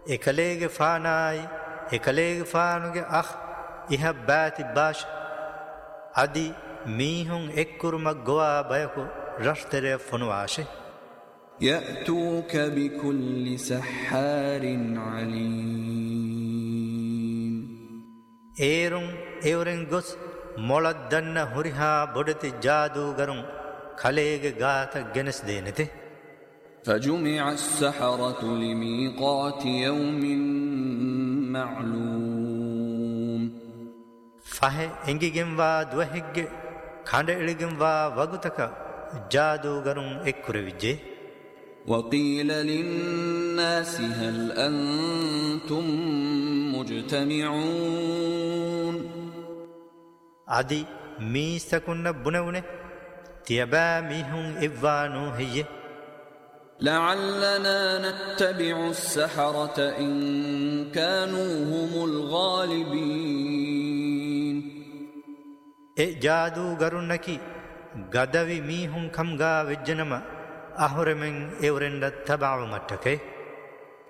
ekaleege faanaayi ekaleege faanuge iha baati baash adi mihun ekkurumak gowa bayako rashtere fonuwaashe يأتوك بكل سحار عليم eerun euren gos moladdanna huriha bodati jaadugarun kaleege gaata genes deenete فجمع السحرة لميقات يوم معلوم fahe engigenwa duwahigge khande iligenwa wagutaka jaadugarun ekkurevijje وقيل للناس هل أنتم مجتمعون adi miisakunna bunewune tiyaba mihun evvanu heye لعلنا نتبع السحرة إن كانوا هم الغالبين jaadugarunnaki gadavi mihun kamga vejjanama ahuremen eurenda tabawu mattake